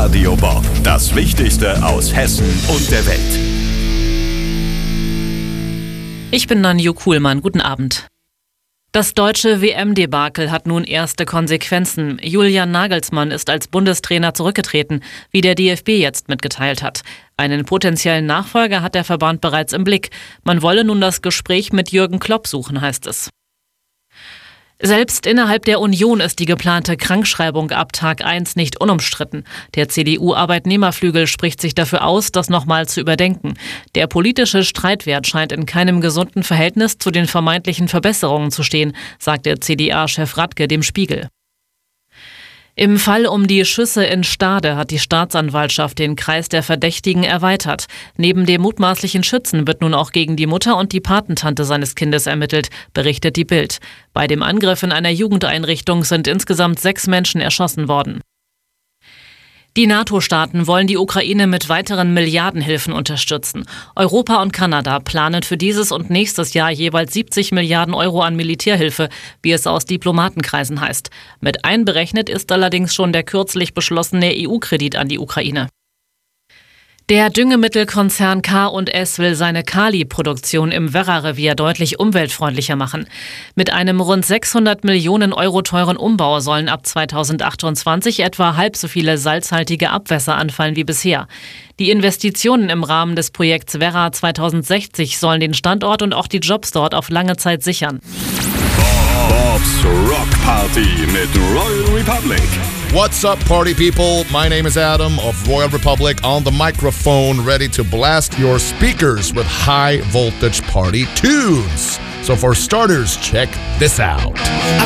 Radio Bob. Das Wichtigste aus Hessen und der Welt. Ich bin Nanju Kuhlmann. Guten Abend. Das deutsche WM-Debakel hat nun erste Konsequenzen. Julian Nagelsmann ist als Bundestrainer zurückgetreten, wie der DFB jetzt mitgeteilt hat. Einen potenziellen Nachfolger hat der Verband bereits im Blick. Man wolle nun das Gespräch mit Jürgen Klopp suchen, heißt es. Selbst innerhalb der Union ist die geplante Krankschreibung ab Tag 1 nicht unumstritten. Der CDU-Arbeitnehmerflügel spricht sich dafür aus, das nochmal zu überdenken. Der politische Streitwert scheint in keinem gesunden Verhältnis zu den vermeintlichen Verbesserungen zu stehen, sagt der CDA-Chef Radke dem Spiegel. Im Fall um die Schüsse in Stade hat die Staatsanwaltschaft den Kreis der Verdächtigen erweitert. Neben dem mutmaßlichen Schützen wird nun auch gegen die Mutter und die Patentante seines Kindes ermittelt, berichtet die Bild. Bei dem Angriff in einer Jugendeinrichtung sind insgesamt 6 Menschen erschossen worden. Die NATO-Staaten wollen die Ukraine mit weiteren Milliardenhilfen unterstützen. Europa und Kanada planen für dieses und nächstes Jahr jeweils 70 Milliarden Euro an Militärhilfe, wie es aus Diplomatenkreisen heißt. Mit einberechnet ist allerdings schon der kürzlich beschlossene EU-Kredit an die Ukraine. Der Düngemittelkonzern K&S will seine Kali-Produktion im Werra-Revier deutlich umweltfreundlicher machen. Mit einem rund 600 Millionen Euro teuren Umbau sollen ab 2028 etwa halb so viele salzhaltige Abwässer anfallen wie bisher. Die Investitionen im Rahmen des Projekts Werra 2060 sollen den Standort und auch die Jobs dort auf lange Zeit sichern. Bobs Rock Party mit Royal Republic. What's up, party people? My name is Adam of Royal Republic on the microphone, ready to blast your speakers with high voltage party tunes. So for starters, check this out.